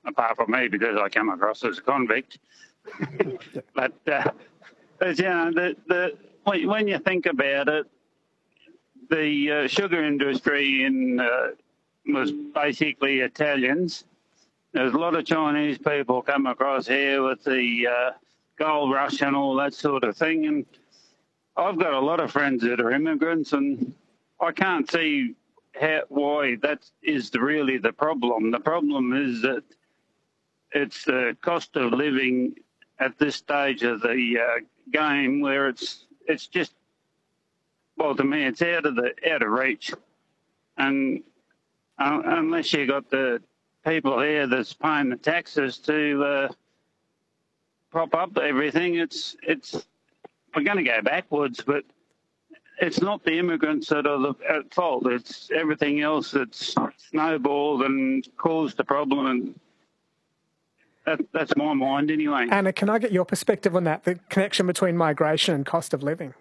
apart from me because I come across as a convict. But you know, when you think about it, the sugar industry was basically Italians. There's a lot of Chinese people come across here with the gold rush and all that sort of thing. And I've got a lot of friends that are immigrants, and I can't see why that is really the problem. The problem is that it's the cost of living at this stage of the game where it's just, well, to me, it's out of reach. And unless you got the people there that's paying the taxes to prop up everything, we're going to go backwards. But it's not the immigrants that are at fault. It's everything else that's snowballed and caused the problem. And that's my mind anyway. Anna, can I get your perspective on that, the connection between migration and cost of living?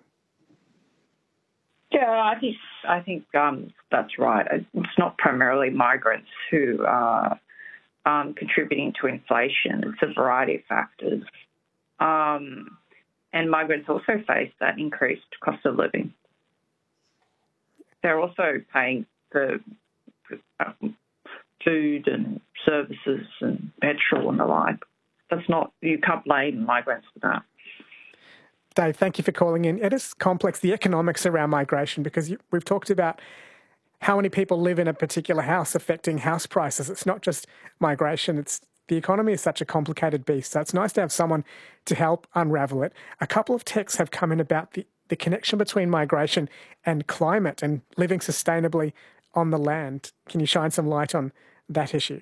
Yeah, I think that's right. It's not primarily migrants who are contributing to inflation. It's a variety of factors. And migrants also face that increased cost of living. They're also paying for food and services and petrol and the like. You can't blame migrants for that. Dave, thank you for calling in. It is complex, the economics around migration, because we've talked about how many people live in a particular house affecting house prices. It's not just migration, the economy is such a complicated beast. So it's nice to have someone to help unravel it. A couple of texts have come in about the connection between migration and climate and living sustainably on the land. Can you shine some light on that issue?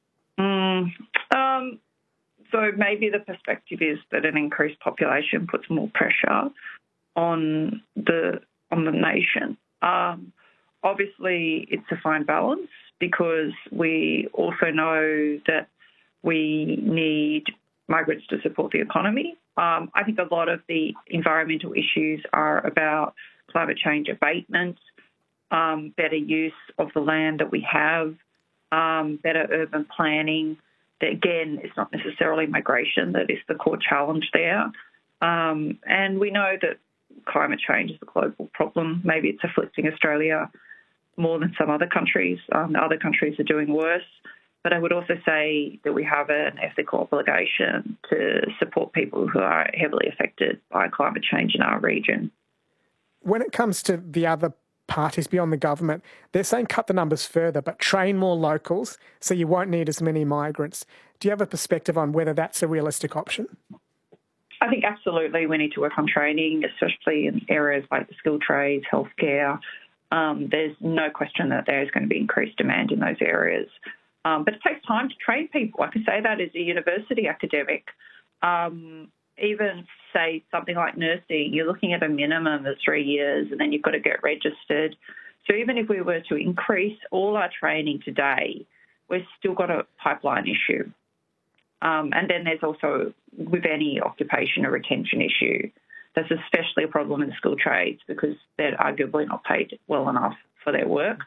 So maybe the perspective is that an increased population puts more pressure on the nation. Obviously, it's a fine balance because we also know that we need migrants to support the economy. I think a lot of the environmental issues are about climate change abatement, better use of the land that we have, better urban planning. That, again, it's not necessarily migration that is the core challenge there. And we know that climate change is a global problem. Maybe it's afflicting Australia more than some other countries. Other countries are doing worse. But I would also say that we have an ethical obligation to support people who are heavily affected by climate change in our region. When it comes to the other parties beyond the government, they're saying cut the numbers further, but train more locals so you won't need as many migrants. Do you have a perspective on whether that's a realistic option? I think absolutely we need to work on training, especially in areas like the skilled trades, healthcare. There's no question that there is going to be increased demand in those areas. But it takes time to train people. I can say that as a university academic. Even, say, something like nursing, you're looking at a minimum of 3 years and then you've got to get registered. So even if we were to increase all our training today, we've still got a pipeline issue. And then there's also, with any occupation, a retention issue. That's especially a problem in skilled trades because they're arguably not paid well enough for their work.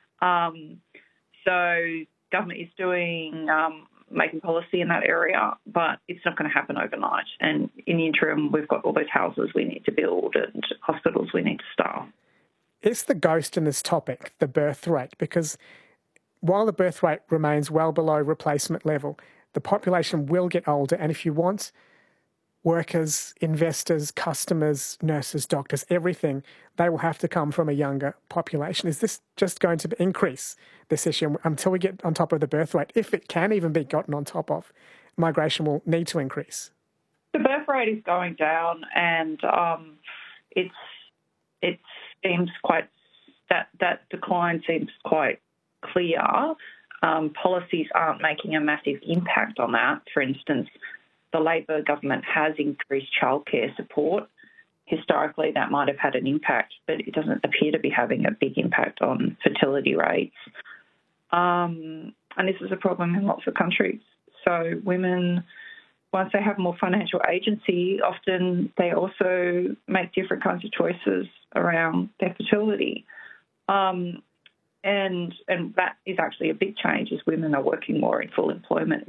So government is making policy in that area, but it's not going to happen overnight. And in the interim, we've got all those houses we need to build and hospitals we need to staff. It's the ghost in this topic, the birth rate, because while the birth rate remains well below replacement level, the population will get older. And if you want workers, investors, customers, nurses, doctors, everything, they will have to come from a younger population. Is this just going to increase this issue until we get on top of the birth rate? If it can even be gotten on top of, migration will need to increase. The birth rate is going down, and it seems quite that decline seems quite clear. Policies aren't making a massive impact on that. For instance, the Labor government has increased childcare support. Historically, that might have had an impact, but it doesn't appear to be having a big impact on fertility rates. And this is a problem in lots of countries. So women, once they have more financial agency, often they also make different kinds of choices around their fertility. And that is actually a big change as women are working more in full employment